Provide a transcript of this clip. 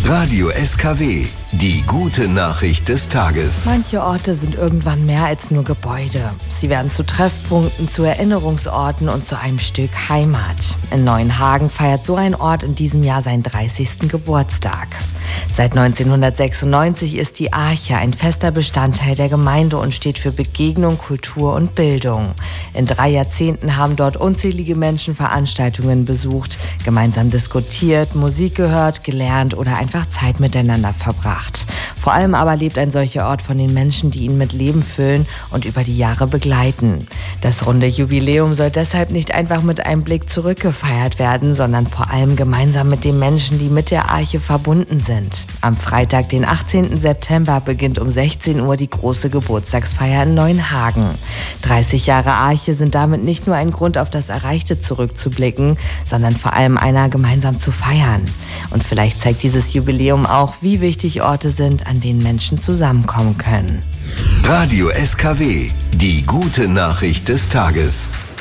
Radio SKW, die gute Nachricht des Tages. Manche Orte sind irgendwann mehr als nur Gebäude. Sie werden zu Treffpunkten, zu Erinnerungsorten und zu einem Stück Heimat. In Neuenhagen feiert so ein Ort in diesem Jahr seinen 30. Geburtstag. Seit 1996 ist die Arche ein fester Bestandteil der Gemeinde und steht für Begegnung, Kultur und Bildung. In 3 Jahrzehnten haben dort unzählige Menschen Veranstaltungen besucht, gemeinsam diskutiert, Musik gehört, gelernt oder einfach Zeit miteinander verbracht. Vor allem aber lebt ein solcher Ort von den Menschen, die ihn mit Leben füllen und über die Jahre begleiten. Das runde Jubiläum soll deshalb nicht einfach mit einem Blick zurück gefeiert werden, sondern vor allem gemeinsam mit den Menschen, die mit der Arche verbunden sind. Am Freitag, den 18. September, beginnt um 16 Uhr die große Geburtstagsfeier in Neuenhagen. 30 Jahre Arche sind damit nicht nur ein Grund, auf das Erreichte zurückzublicken, sondern vor allem einer, gemeinsam zu feiern. Und vielleicht zeigt dieses Jubiläum auch, wie wichtig Orte sind, an denen Menschen zusammenkommen können. Radio SKW, die gute Nachricht des Tages.